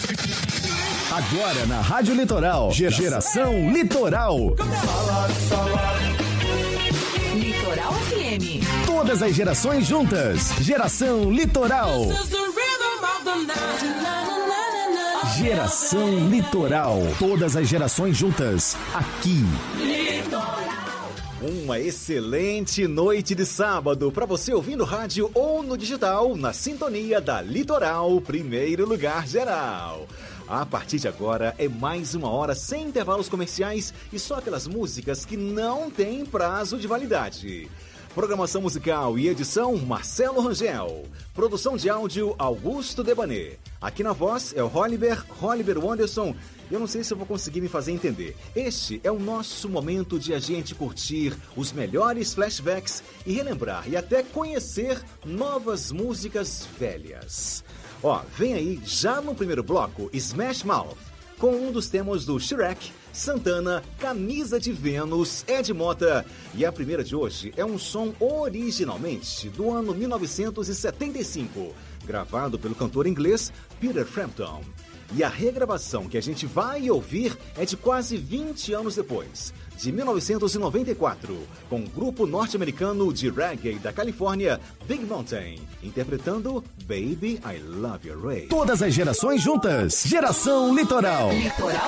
Agora na Rádio Litoral, Geração Litoral. Litoral FM. Todas as gerações juntas. Geração Litoral. Geração Litoral. Todas as gerações juntas. Aqui. Uma excelente noite de sábado para você ouvindo rádio ou no digital, na sintonia da Litoral, primeiro lugar geral. A partir de agora é mais uma hora sem intervalos comerciais e só aquelas músicas que não têm prazo de validade. Programação musical e edição, Marcelo Rangel. Produção de áudio, Augusto Debanet. Aqui na voz é o Holliber Wanderson. Eu não sei se eu vou conseguir me fazer entender. Este é o nosso momento de a gente curtir os melhores flashbacks e relembrar e até conhecer novas músicas velhas. Ó, vem aí já no primeiro bloco Smash Mouth, com um dos temas do Shrek, Santana, Camisa de Vênus, Ed Mota. E a primeira de hoje é um som originalmente do ano 1975, gravado pelo cantor inglês Peter Frampton. E a regravação que a gente vai ouvir é de quase 20 anos depois, de 1994, com o grupo norte-americano de reggae da Califórnia, Big Mountain, interpretando Baby I Love You Ray. Todas as gerações juntas. Geração Litoral.